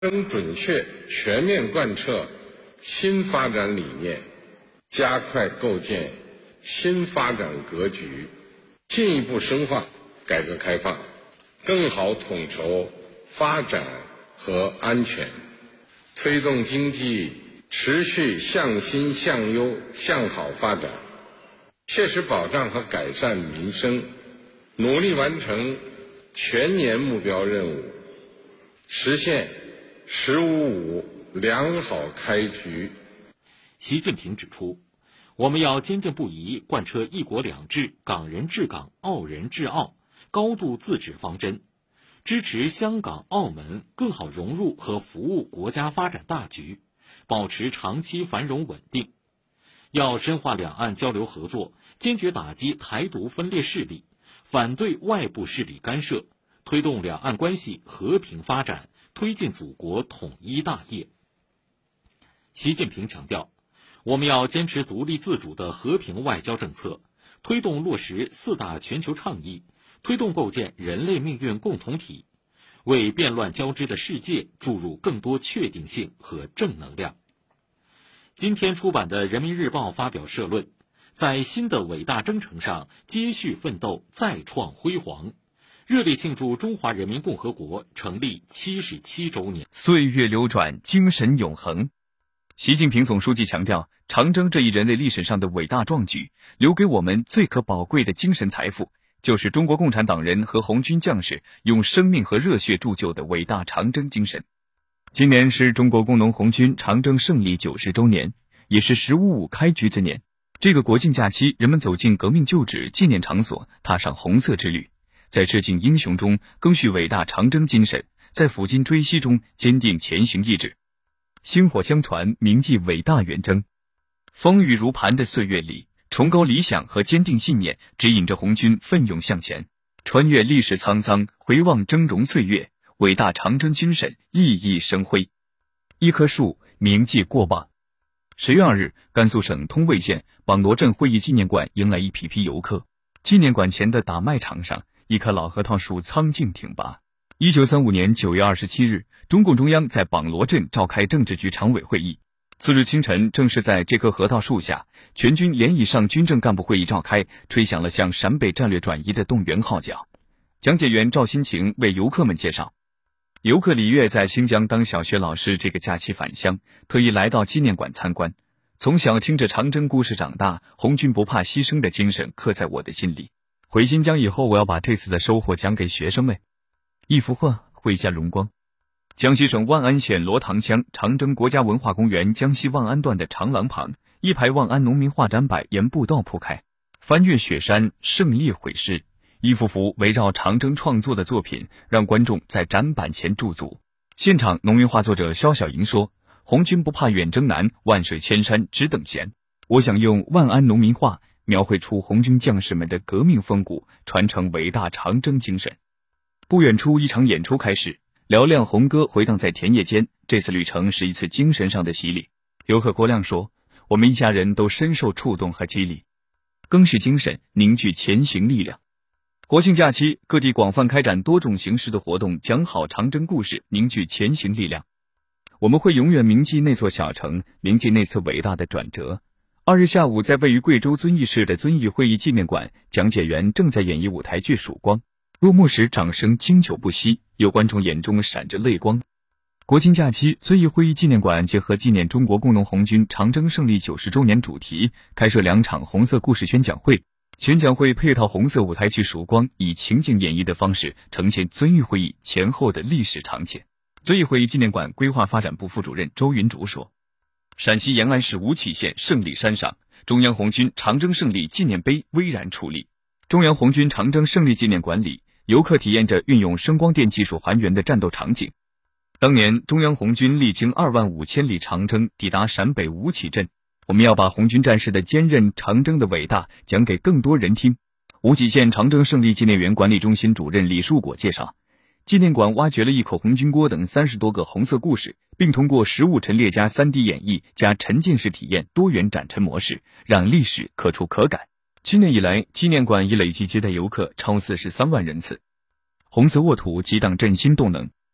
更准确、全面贯彻新发展理念，加快构建新发展格局，进一步深化改革开放，更好统筹发展和安全，推动经济持续向新向优向好发展，切实保障和改善民生，努力完成全年目标任务，实现“十五五”良好开局。 习近平指出，我们要坚定不移贯彻一国两制、港人治港、澳人治澳高度自治方针，支持香港、澳门更好融入和服务国家发展大局，保持长期繁荣稳定。要深化两岸交流合作，坚决打击台独分裂势力，反对外部势力干涉，推动两岸关系和平发展，推进祖国统一大业。习近平强调，我们要坚持独立自主的和平外交政策，推动落实四大全球倡议，推动构建人类命运共同体，为变乱交织的世界注入更多确定性和正能量。今天出版的《人民日报》发表社论，在新的伟大征程上接续奋斗，再创辉煌，热烈庆祝中华人民共和国成立77周年。 岁月流转，精神永恒。习近平总书记强调，长征这一人类历史上的伟大壮举，留给我们最可宝贵的精神财富，就是中国共产党人和红军将士用生命和热血铸就的伟大长征精神。今年是中国工农红军长征胜利90周年，也是“十五五”开局之年。这个国庆假期，人们走进革命旧址纪念场所，踏上红色之旅，在致敬英雄中更续伟大长征精神，在抚今追昔中坚定前行意志。薪火相传，铭记伟大远征。风雨如磐的岁月里，崇高理想和坚定信念指引着红军奋勇向前，穿越历史沧桑，回望峥嵘岁月，伟大长征精神熠熠生辉。一棵树铭记过往。10月2日，甘肃省通渭县榜罗镇会议纪念馆迎来一批游客。纪念馆前的打麦场上，一棵老核桃树苍劲挺拔。1935年9月27日，中共中央在榜罗镇召开政治局常委会议。次日清晨，正是在这棵核桃树下，全军连以上军政干部会议召开，吹响了向陕北战略转移的动员号角。讲解员赵新晴为游客们介绍，游客李月在新疆当小学老师，这个假期返乡，特意来到纪念馆参观。从小听着长征故事长大，红军不怕牺牲的精神刻在我的心里。回新疆以后，我要把这次的收获讲给学生们。一幅画绘下荣光。江西省万安县罗塘乡长征国家文化公园江西万安段的长廊旁，一排万安农民画展板沿步道铺开，翻越雪山，胜利会师。一幅幅围绕长征创作的作品，让观众在展板前驻足。现场农民画作者肖小莹说，红军不怕远征难，万水千山只等闲。我想用万安农民画描绘出红军将士们的革命风骨，传承伟大长征精神。不远处，一场演出开始，嘹亮红歌回荡在田野间。这次旅程是一次精神上的洗礼。游客郭亮说，我们一家人都深受触动和激励，更是精神，凝聚前行力量。国庆假期，各地广泛开展多种形式的活动，讲好长征故事，凝聚前行力量。我们会永远铭记那座小城，铭记那次伟大的转折。2日下午，在位于贵州遵义市的遵义会议纪念馆，讲解员正在演绎舞台剧《曙光》。落幕时，掌声经久不息，有观众眼中闪着泪光。国庆假期，遵义会议纪念馆结合纪念中国工农红军长征胜利90周年主题，开设2场红色故事宣讲会。宣讲会配套红色舞台剧《曙光》，以情景演绎的方式呈现遵义会议前后的历史场景。遵义会议纪念馆规划发展部副主任周云竹说，陕西延安市吴起县胜利山上，中央红军长征胜利纪念碑巍然矗立。中央红军长征胜利纪念馆里，游客体验着运用声光电技术还原的战斗场景。当年中央红军历经25000里长征，抵达陕北吴起镇。我们要把红军战士的坚韧、长征的伟大讲给更多人听。吴起县长征胜利纪念园管理中心主任李树果介绍，纪念馆挖掘了一口红军锅等30多个红色故事，并通过实物陈列加 3D 演绎加沉浸式体验多元展陈模式，让历史可触可感。7年以来，纪念馆已累计接待游客超43万人次。红色沃土激荡振兴动能。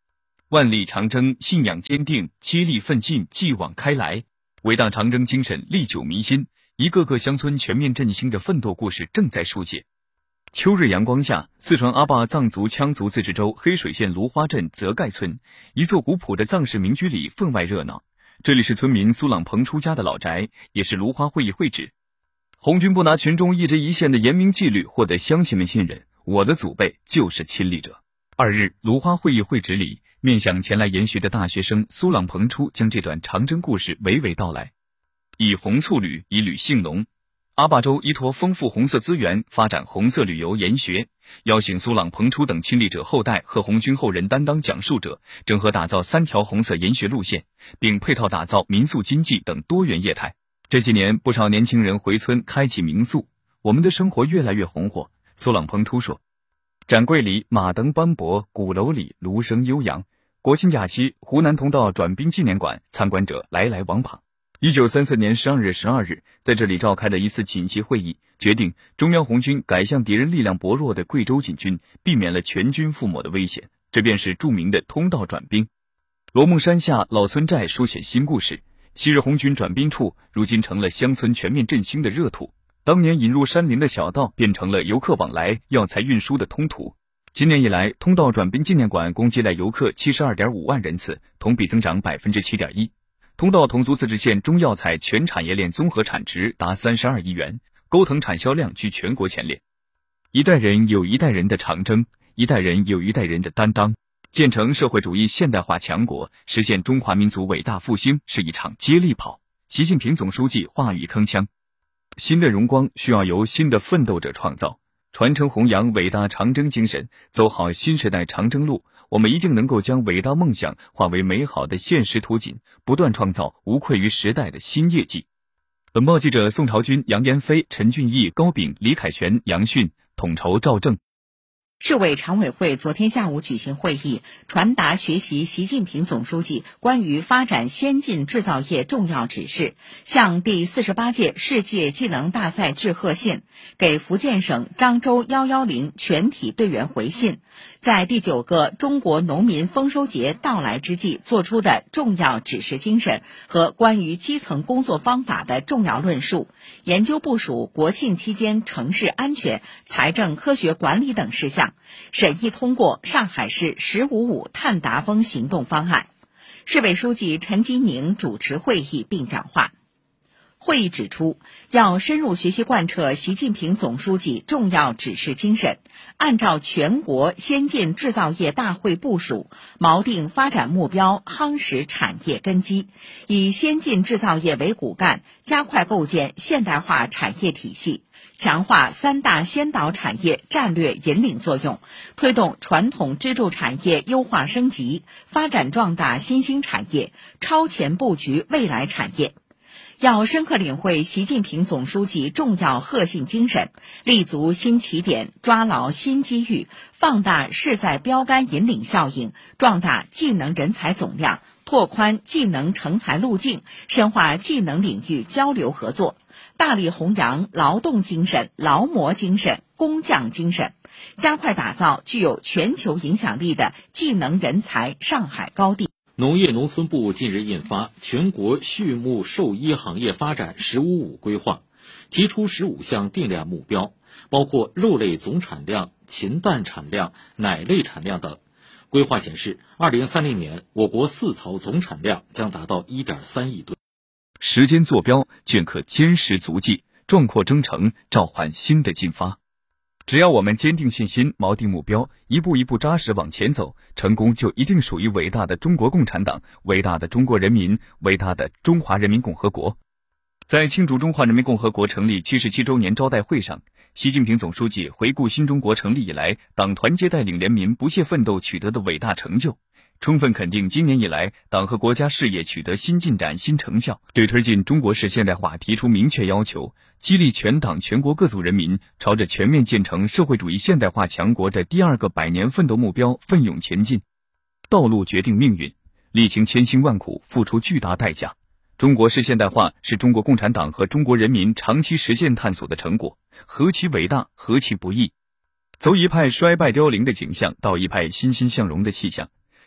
万里长征，信仰坚定，接力奋进，继往开来。伟大长征精神历久弥新，一个个乡村全面振兴的奋斗故事正在书写。秋日阳光下，四川阿坝藏族羌族自治州黑水县芦花镇泽盖村一座古朴的藏式民居里分外热闹。这里是村民苏朗鹏出家的老宅，也是芦花会议会址。红军不拿群众一针一线的严明纪律获得乡亲们信任，我的祖辈就是亲历者。2日，芦花会议会址里，面向前来研学的大学生苏朗鹏初将这段长征故事娓娓道来。以红促旅，以旅兴农。阿坝州依托丰富红色资源，发展红色旅游研学，邀请苏朗鹏初等亲历者后代和红军后人担当讲述者，整合打造3条红色研学路线，并配套打造民宿经济等多元业态。这几年，不少年轻人回村开启民宿，我们的生活越来越红火。苏朗鹏初说，展柜里马灯斑驳，鼓楼里芦声悠扬。国庆假期，湖南通道转兵纪念馆参观者来来往往。1934年12日，在这里召开的一次紧急会议，决定中央红军改向敌人力量薄弱的贵州锦军，避免了全军覆没的危险。这便是著名的通道转兵。罗梦山下老村寨书写新故事，昔日红军转兵处，如今成了乡村全面振兴的热土。当年引入山林的小道，变成了游客往来、药材运输的通途。今年以来，通道转兵纪念馆共接待游客 72.5 万人次，同比增长 7.1%。通道侗族自治县中药材全产业链综合产值达32亿元，钩藤产销量居全国前列。一代人有一代人的长征，一代人有一代人的担当。建成社会主义现代化强国，实现中华民族伟大复兴是一场接力跑。习近平总书记话语铿锵：新的荣光需要由新的奋斗者创造，传承弘扬伟大长征精神，走好新时代长征路，我们一定能够将伟大梦想化为美好的现实图景，不断创造无愧于时代的新业绩。本报记者宋朝军、杨延飞、陈俊义、高炳、李凯旋、杨迅，统筹赵正。 市委常委会昨天下午举行会议，传达学习习近平总书记关于发展先进制造业重要指示，向第48届世界技能大赛致贺信，给福建省漳州110全体队员回信，在第9个中国农民丰收节到来之际作出的重要指示精神和关于基层工作方法的重要论述，研究部署国庆期间城市安全、财政科学管理等事项，审议通过上海市“1055”碳达峰行动方案。市委书记陈吉宁主持会议并讲话。会议指出，要深入学习贯彻习近平总书记重要指示精神，按照全国先进制造业大会部署，锚定发展目标，夯实产业根基，以先进制造业为骨干，加快构建现代化产业体系，强化3大先导产业战略引领作用，推动传统支柱产业优化升级，发展壮大新兴产业，超前布局未来产业。要深刻领会习近平总书记重要贺信精神，立足新起点，抓牢新机遇，放大势在标杆引领效应，壮大技能人才总量，拓宽技能成才路径，深化技能领域交流合作，大力弘扬劳动精神、劳模精神、工匠精神，加快打造具有全球影响力的技能人才上海高地。 农业农村部近日印发《全国畜牧兽医行业发展“15-5”规划》，提出15项定量目标，包括肉类总产量、禽蛋产量、奶类产量等。规划显示，2030年我国饲草总产量将达到1.3亿吨。 时间坐标，镌刻坚实足迹，壮阔征程，召唤新的进发。只要我们坚定信心，锚定目标，一步一步扎实往前走，成功就一定属于伟大的中国共产党、伟大的中国人民、伟大的中华人民共和国。在庆祝中华人民共和国成立77周年招待会上，习近平总书记回顾新中国成立以来党团结带领人民不懈奋斗取得的伟大成就，充分肯定今年以来党和国家事业取得新进展、新成效，对推进中国式现代化提出明确要求，激励全党全国各族人民朝着全面建成社会主义现代化强国的第2个100年奋斗目标奋勇前进。道路决定命运，历经千辛万苦，付出巨大代价。中国式现代化是中国共产党和中国人民长期实践探索的成果，何其伟大，何其不易。从一派衰败凋零的景象到一派欣欣向荣的气象，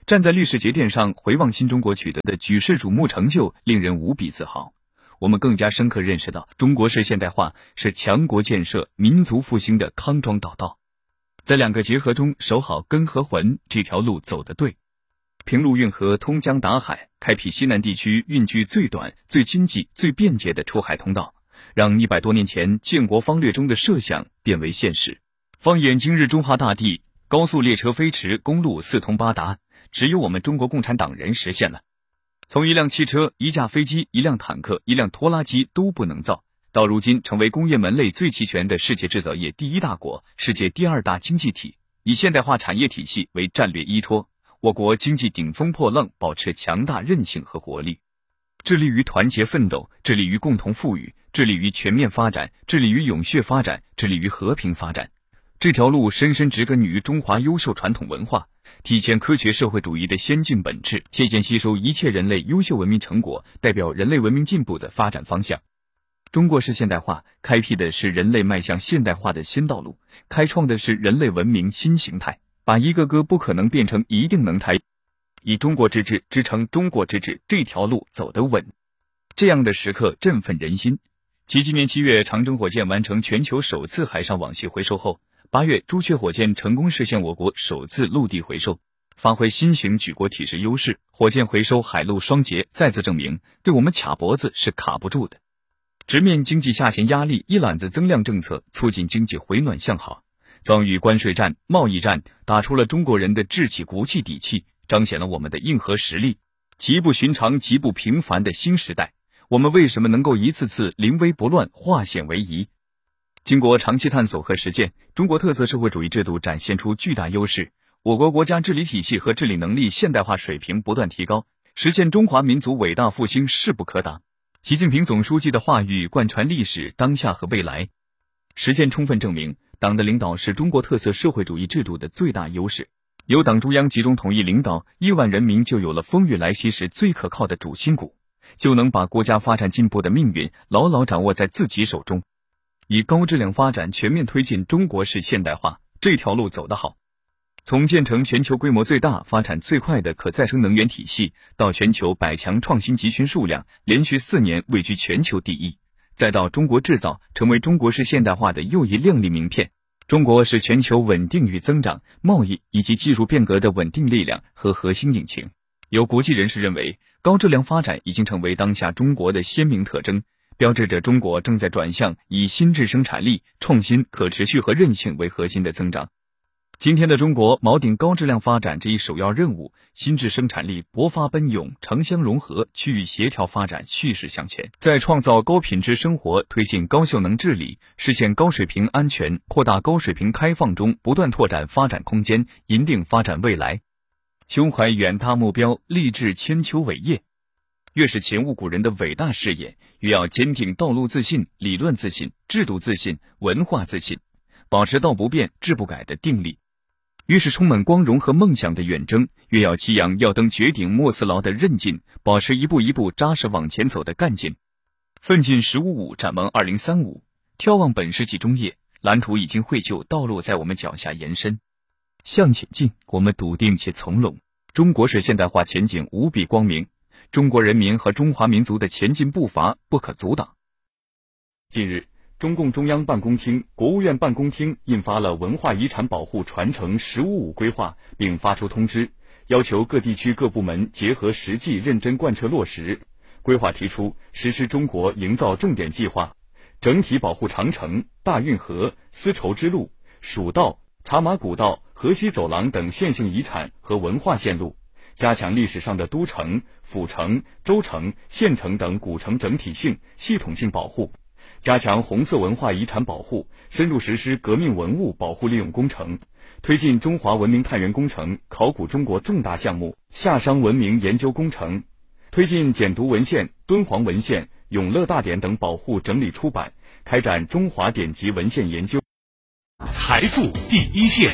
站在历史节点上回望新中国取得的举世瞩目成就，令人无比自豪。我们更加深刻认识到，中国式现代化是强国建设、民族复兴的康庄大道。在两个结合中守好根和魂，这条路走得对。平陆运河，通江达海，开辟西南地区运距最短、最经济、最便捷的出海通道，让100多年前建国方略中的设想变为现实。放眼今日中华大地，高速列车飞驰，公路四通八达，只有我们中国共产党人实现了。从一辆汽车、一架飞机、一辆坦克、一辆拖拉机都不能造，到如今成为工业门类最齐全的世界制造业第1大国、世界第2大经济体，以现代化产业体系为战略依托，我国经济顶风破浪，保持强大韧性和活力，致力于团结奋斗，致力于共同富裕，致力于全面发展，致力于永续发展，致力于和平发展。这条路深深植根于中华优秀传统文化，体现科学社会主义的先进本质，借鉴吸收一切人类优秀文明成果，代表人类文明进步的发展方向。中国式现代化开辟的是人类迈向现代化的新道路，开创的是人类文明新形态，把一个个不可能变成一定能台，以中国之治支撑中国之治，这条路走得稳。这样的时刻振奋人心。继今年7月长征火箭完成全球首次海上网系回收后，8月朱雀火箭成功实现我国首次陆地回收，发挥新型举国体制优势，火箭回收海陆双捷再次证明，对我们卡脖子是卡不住的。直面经济下行压力，一揽子增量政策促进经济回暖向好，遭遇关税战、贸易战，打出了中国人的志气、骨气、底气，彰显了我们的硬核实力。极不寻常、极不平凡的新时代，我们为什么能够一次次临危不乱、化险为夷？经过长期探索和实践，中国特色社会主义制度展现出巨大优势，我国国家治理体系和治理能力现代化水平不断提高，实现中华民族伟大复兴势不可挡。习近平总书记的话语贯穿历史、当下和未来，实践充分证明，党的领导是中国特色社会主义制度的最大优势。有党中央集中统一领导，亿万人民就有了风雨来袭时最可靠的主心骨，就能把国家发展进步的命运牢牢掌握在自己手中。以高质量发展全面推进中国式现代化，这条路走得好。从建成全球规模最大、发展最快的可再生能源体系，到全球100强创新集群数量连续4年位居全球第1，再到中国制造成为中国式现代化的又一亮丽名片，中国是全球稳定与增长、贸易以及技术变革的稳定力量和核心引擎。有国际人士认为，高质量发展已经成为当下中国的鲜明特征，标志着中国正在转向以新质生产力、创新、可持续和韧性为核心的增长。今天的中国锚定高质量发展这一首要任务，新质生产力勃发奔涌，城乡融合，区域协调发展蓄势向前，在创造高品质生活、推进高效能治理、实现高水平安全、扩大高水平开放中不断拓展发展空间，赢定发展未来。胸怀远大目标，立志千秋伟业。越是前无古人的伟大事业，越要坚定道路自信、理论自信、制度自信、文化自信，保持道不变、志不改的定力。越是充满光荣和梦想的远征，越要激扬要登绝顶莫辞劳的韧劲，保持一步一步扎实往前走的干劲。奋进1055，展望2035，眺望本世纪中叶，蓝图已经绘就，道路在我们脚下延伸。向前进，我们笃定且从容。中国式现代化前景无比光明，中国人民和中华民族的前进步伐不可阻挡。近日，中共中央办公厅、国务院办公厅印发了文化遗产保护传承“15·5”规划，并发出通知，要求各地区各部门结合实际认真贯彻落实。规划提出实施中国营造重点计划，整体保护长城、大运河、丝绸之路、蜀道、茶马古道、河西走廊等线性遗产和文化线路，加强历史上的都城、府城、州城、县城等古城整体性、系统性保护，加强红色文化遗产保护，深入实施革命文物保护利用工程，推进中华文明探源工程、考古中国重大项目、夏商文明研究工程，推进简牍文献、敦煌文献、永乐大典等保护整理出版，开展中华典籍文献研究。 财富第一线，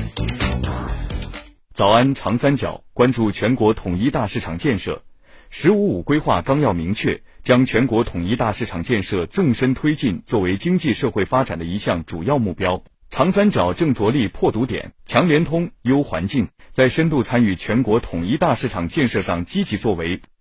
早安长三角，关注全国统一大市场建设。“15·5”规划纲要明确，将全国统一大市场建设纵深推进作为经济社会发展的一项主要目标， 长三角正着力破堵点、强联通、优环境，在深度参与全国统一大市场建设上积极作为。